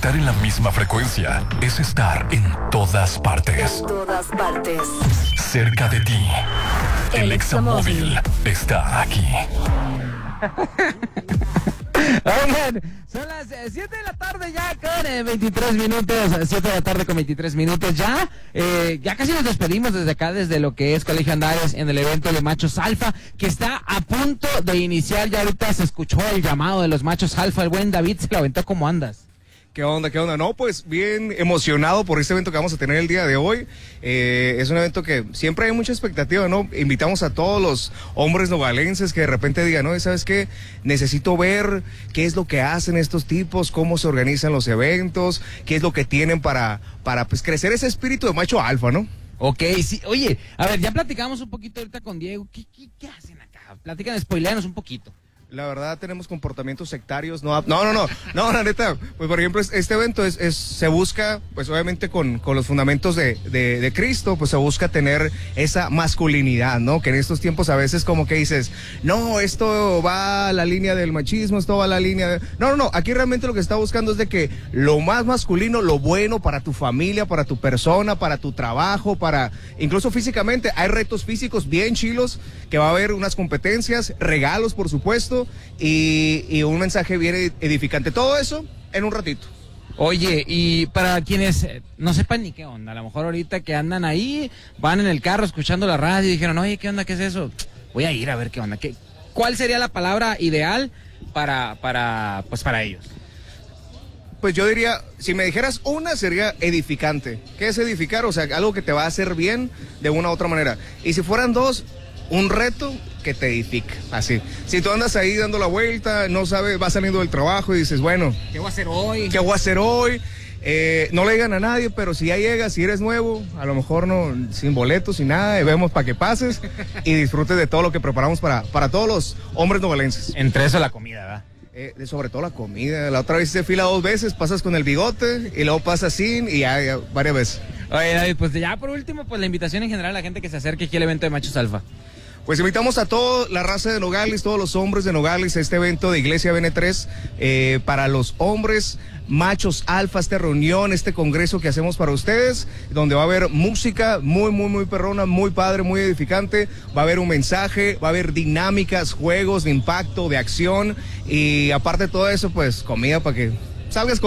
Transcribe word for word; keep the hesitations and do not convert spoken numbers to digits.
Estar en la misma frecuencia es estar en todas partes. En todas partes. Cerca de ti. El, El Examóvil está aquí. Oigan, son las siete de la tarde ya con eh, veintitrés minutos, siete de la tarde con veintitrés minutos ya, eh, ya casi nos despedimos desde acá, desde lo que es Colegio Andares en el evento de Machos Alfa, que está a punto de iniciar. Ya ahorita se escuchó el llamado de los Machos Alfa, el buen David se lo aventó. ¿Cómo andas? ¿Qué onda? ¿Qué onda? No, pues bien emocionado por este evento que vamos a tener el día de hoy. Eh, es un evento que siempre hay mucha expectativa, ¿no? Invitamos a todos los hombres novalenses que de repente digan, ¿no? ¿Sabes qué? Necesito ver qué es lo que hacen estos tipos, cómo se organizan los eventos, qué es lo que tienen para, para pues, crecer ese espíritu de macho alfa, ¿no? Ok, sí. Oye, a ver, ya platicamos un poquito ahorita con Diego. ¿Qué, qué, qué hacen acá? Platican, spoileanos un poquito. La verdad tenemos comportamientos sectarios, no, no, no, no, no, la neta, pues por ejemplo este evento es, es se busca, pues obviamente con, con los fundamentos de, de, de Cristo, pues se busca tener esa masculinidad, ¿no? Que en estos tiempos a veces como que dices, no, esto va a la línea del machismo, esto va a la línea de... No, no, no, aquí realmente lo que se está buscando es de que lo más masculino, lo bueno para tu familia, para tu persona, para tu trabajo, para, incluso físicamente, hay retos físicos bien chilos, que va a haber unas competencias, regalos por supuesto, Y, y un mensaje bien edificante. Todo eso en un ratito. Oye, y para quienes no sepan ni qué onda, a lo mejor ahorita que andan ahí, van en el carro escuchando la radio y dijeron, oye, ¿qué onda? ¿Qué es eso? Voy a ir a ver qué onda. ¿Qué, ¿Cuál sería la palabra ideal para, para, pues para ellos? Pues yo diría, si me dijeras una, sería edificante. ¿Qué es edificar? O sea, algo que te va a hacer bien de una u otra manera. Y si fueran dos, un reto que te edifica, así. Si tú andas ahí dando la vuelta, no sabes, vas saliendo del trabajo y dices, bueno, ¿qué voy a hacer hoy? ¿Qué voy a hacer hoy? Eh, no le digan a nadie, pero si ya llegas, si eres nuevo, a lo mejor no, sin boletos, sin nada, y vemos para que pases y disfrutes de todo lo que preparamos para, para todos los hombres novalenses. Entre eso la comida, ¿verdad? Eh, sobre todo la comida. La otra vez hice fila dos veces, pasas con el bigote y luego pasas sin y ya, ya varias veces. Oye, David, pues ya por último, pues la invitación en general a la gente que se acerque aquí al evento de Machos Alfa. Pues invitamos a toda la raza de Nogales, todos los hombres de Nogales a este evento de Iglesia B N tres eh, para los hombres machos alfa, esta reunión, este congreso que hacemos para ustedes, donde va a haber música muy, muy, muy perrona, muy padre, muy edificante, va a haber un mensaje, va a haber dinámicas, juegos de impacto, de acción y aparte de todo eso, pues comida para que salgas con